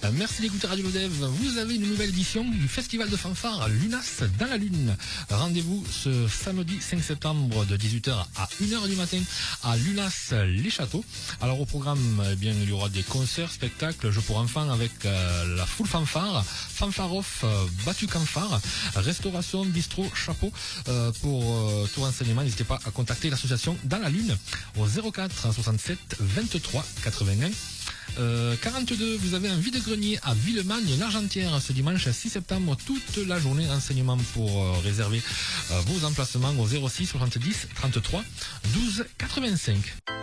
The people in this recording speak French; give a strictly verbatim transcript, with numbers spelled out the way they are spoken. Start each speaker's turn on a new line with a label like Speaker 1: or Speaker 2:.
Speaker 1: Merci d'écouter Radio Lodève. Vous avez une nouvelle édition du Festival de fanfare Lunas dans la Lune. Rendez-vous ce samedi cinq septembre de dix-huit heures à une heure du matin à Lunas les Châteaux. Alors au programme, eh bien, il y aura des concerts, spectacles, jeux pour enfants avec euh, la full fanfare, fanfare off, euh, battu fanfare, restauration, bistrot, chapeau. Euh, pour euh, tout renseignement, n'hésitez pas à contacter l'association Dans la Lune au zéro quatre soixante-sept vingt-trois quatre-vingt-un. Euh, quarante-deux, vous avez un vide-grenier à Villemagne-l'Argentière ce dimanche six septembre, toute la journée. Renseignement pour euh, réserver euh, vos emplacements au zéro six soixante-dix trente-trois douze quatre-vingt-cinq.